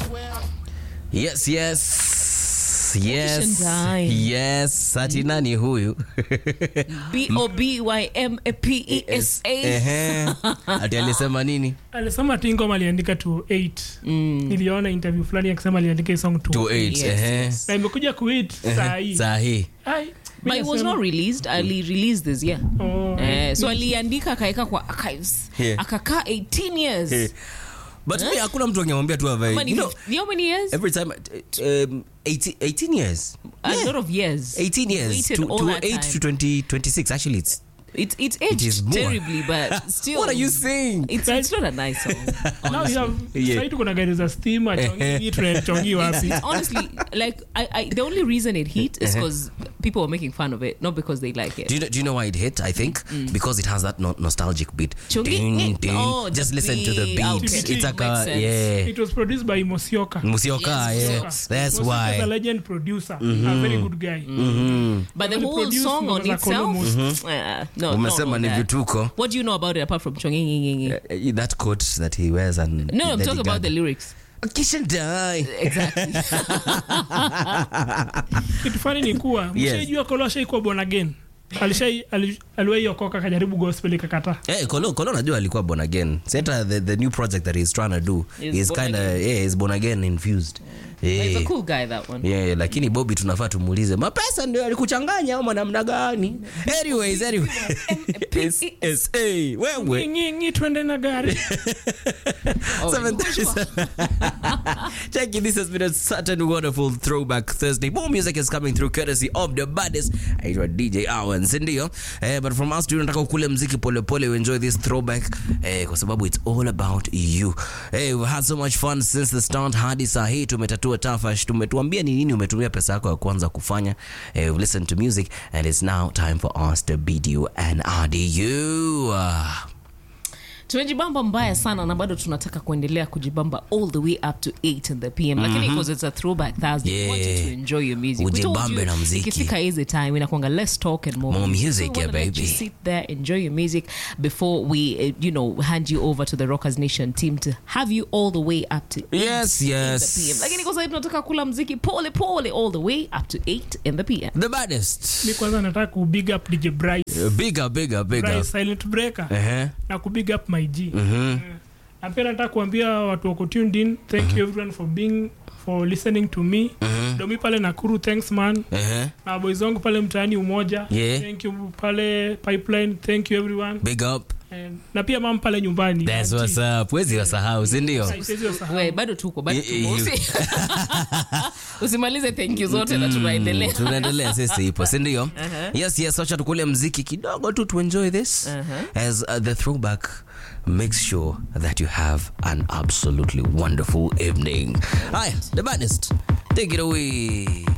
Yes. Sati nani huyu? BOBYMAPESA. Ati alisema nini? Alisema Tingo aliandika to 8. Niliona interview fulani akisema aliandika song to 8. Na imekuja kuit saa hii. But it was not released. Ali released this year. So aliandika akaeka kwa archives. Akakaa 18 years. But me hakuna mtu angemwambia tu avae. How many years? Every time 18 years. A lot of years. 18 years to 8 to 2026 actually it's aged terribly, but still. What are you saying? It's not a nice song. Now you have tried to kuna gari za steam chongi wapi. Honestly, like the only reason it hit is because people were making fun of it, not because they like it. Do you know why it hit? I think because it has that nostalgic beat. Ding, ding. Just listen to the beat. Okay. It's like It was produced by Musioka. Yes. That's why. He's a legend producer, a very good guy. But the whole song on itself, no. Umesema ni vituko. What do you know about it apart from chonging? That coat that he wears and no, I'm talking about the lyrics. Kisha die. Exactly. Kitu fani ni kuwa mshajua Kolosha iko born again. Aliwahi okoka kajaribu gospel ikakata. Kolo najua alikuwa born again. Seta the new project that he's trying to do is kind of is born again infused. He's a cool guy, that one. Lakini Bobby tunafaa tumuulize mapesa ndio alikuchanganya au namna gani? Anyways. Wewe ngi twende na gari. 7:37. Check it, this has been a certain wonderful throwback Thursday. More music is coming through courtesy of the baddest DJ Awan Sindio. But from us tunataka kule muziki pole pole, we enjoy this throwback kwa sababu it's all about you. We've had so much fun since the start hadi saa hii tumetatua tafash, tumetuambia ni nini umetumia pesa yako ya kwanza kufanya. We've listened to music and it's now time for us to bid you an adieu. Tumejibamba mbaya sana na bado tunataka kuendelea kujibamba all the way up to 8 in the PM. Lakini because it's a throwback Thursday, we want you to enjoy your music. Ujibambe na muziki. Ikifika hizi time inakuanga let's talk and more music, so baby. Sit there, enjoy your music before we hand you over to the Rockers Nation team to have you all the way up to 8 in the PM. Lakini kwa sababu tunataka kula muziki pole pole all the way up to 8 in the PM. The baddest. Mimi kwanza nataka ku big up DJ Bryce. Big up. Bryce Silent Breaker. Na ku big up my G. Napenda nataka kuambia watu wako tuned in. Thank you everyone for listening to me. Domi pale Nakuru, thanks man. Na boys wangu pale mtaani Umoja. Thank you pale Pipeline. Thank you everyone. Big up. Na pia mama pale nyumbani. That's what's up. Wezi wasahau, si ndio? Wewe bado tuko. Usimalize thank you zote na tunaendelea. Tunaendelea sisi ipo, si ndio? Yes, acha tukule muziki kidogo tu to enjoy this. As the throwback makes sure that you have an absolutely wonderful evening. Hi, the baddest. Take it away.